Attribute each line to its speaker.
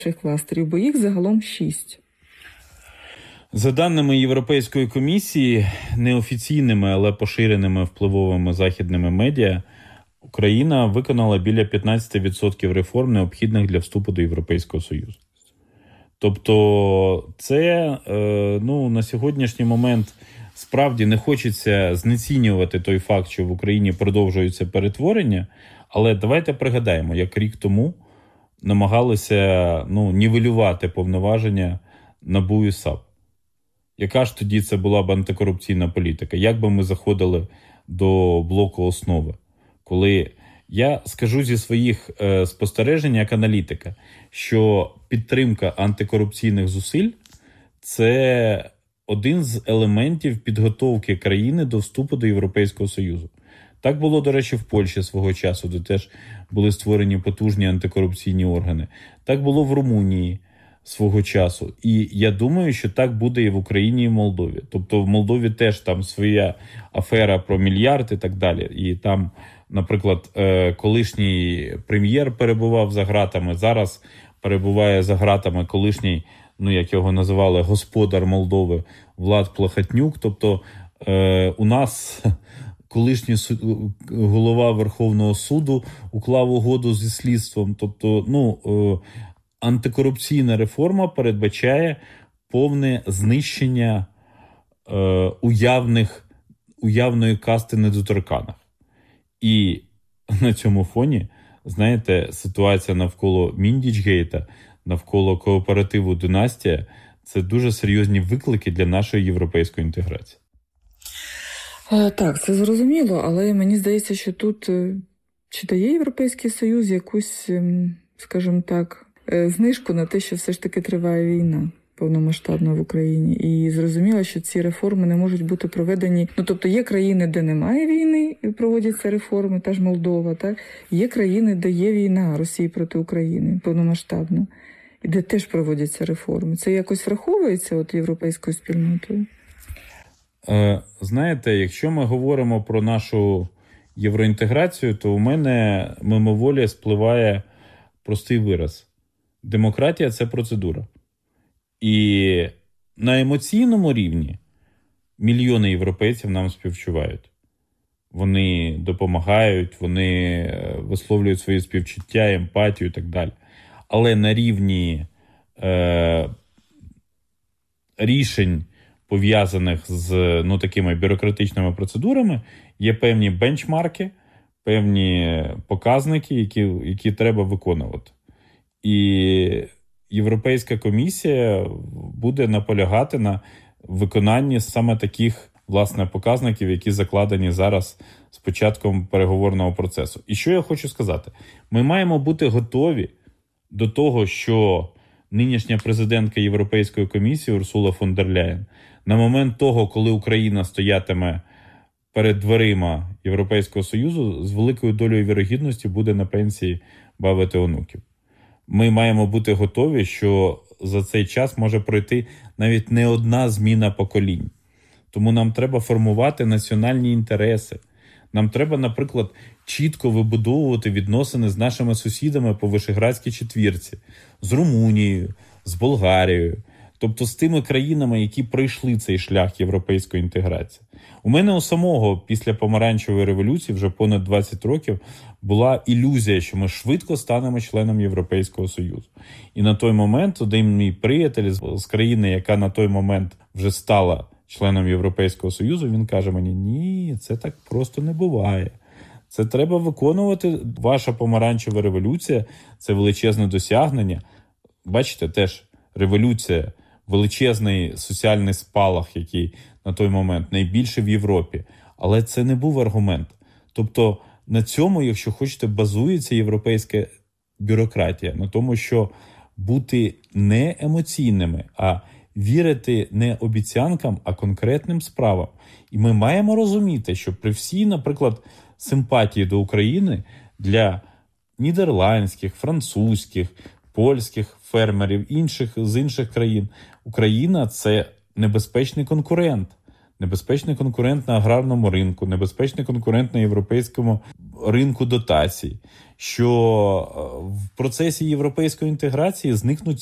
Speaker 1: кластерів, бо їх загалом 6.
Speaker 2: За даними Європейської комісії, неофіційними, але поширеними впливовими західними медіа, Україна виконала біля 15% реформ, необхідних для вступу до Європейського Союзу. Тобто це на сьогоднішній момент справді не хочеться знецінювати той факт, що в Україні продовжується перетворення, але давайте пригадаємо, як рік тому намагалися нівелювати повноваження НАБУ і САП. Яка ж тоді це була б антикорупційна політика? Як би ми заходили до блоку основи? Коли я скажу зі своїх спостережень як аналітика, що підтримка антикорупційних зусиль – це один з елементів підготовки країни до вступу до Європейського Союзу. Так було, до речі, в Польщі свого часу, де теж були створені потужні антикорупційні органи. Так було в Румунії свого часу. І я думаю, що так буде і в Україні, і в Молдові. Тобто в Молдові теж там своя афера про мільярд і так далі. І там, наприклад, колишній прем'єр перебував за ґратами, зараз перебуває за ґратами колишній, як його називали, господар Молдови Влад Плохотнюк. Тобто у нас колишній голова Верховного суду уклав угоду зі слідством. Тобто, антикорупційна реформа передбачає повне знищення уявної касти недоторканих. І на цьому фоні, знаєте, ситуація навколо Міндічгейта, навколо кооперативу «Династія» – це дуже серйозні виклики для нашої європейської інтеграції.
Speaker 1: Так, це зрозуміло, але мені здається, що тут чи дає Європейський Союз якусь, скажімо так, знижку на те, що все ж таки триває війна повномасштабна в Україні. І зрозуміло, що ці реформи не можуть бути проведені. Тобто є країни, де немає війни, і проводяться реформи, та ж Молдова, так? Є країни, де є війна Росії проти України повномасштабна, і де теж проводяться реформи. Це якось враховується європейською спільнотою?
Speaker 2: Знаєте, якщо ми говоримо про нашу євроінтеграцію, то у мене мимоволі спливає простий вираз. Демократія – це процедура. І на емоційному рівні мільйони європейців нам співчувають. Вони допомагають, вони висловлюють свої співчуття, емпатію і так далі. Але на рівні рішень, пов'язаних з такими бюрократичними процедурами, є певні бенчмарки, певні показники, які треба виконувати. І Європейська комісія буде наполягати на виконанні саме таких, власне, показників, які закладені зараз з початком переговорного процесу. І що я хочу сказати? Ми маємо бути готові до того, що нинішня президентка Європейської комісії Урсула фон дер Ляєн на момент того, коли Україна стоятиме перед дверима Європейського Союзу, з великою долею вірогідності буде на пенсії бавити онуків. Ми маємо бути готові, що за цей час може пройти навіть не одна зміна поколінь. Тому нам треба формувати національні інтереси. Нам треба, наприклад, чітко вибудовувати відносини з нашими сусідами по Вишеградській четвірці, з Румунією, з Болгарією, тобто з тими країнами, які пройшли цей шлях європейської інтеграції. У мене у самого після Помаранчевої революції вже понад 20 років була ілюзія, що ми швидко станемо членом Європейського Союзу. І на той момент один мій приятель з країни, яка на той момент вже стала членом Європейського Союзу, він каже мені: ні, це так просто не буває. Це треба виконувати. Ваша Помаранчева революція – це величезне досягнення. Бачите, теж революція, величезний соціальний спалах, який на той момент найбільший в Європі. Але це не був аргумент. Тобто на цьому, якщо хочете, базується європейська бюрократія. На тому, що бути не емоційними, а вірити не обіцянкам, а конкретним справам. І ми маємо розуміти, що при всій, наприклад, симпатії до України для нідерландських, французьких, польських фермерів, з інших країн, Україна – це небезпечний конкурент. небезпечний конкурент на аграрному ринку, небезпечний конкурент на європейському ринку дотацій, що в процесі європейської інтеграції зникнуть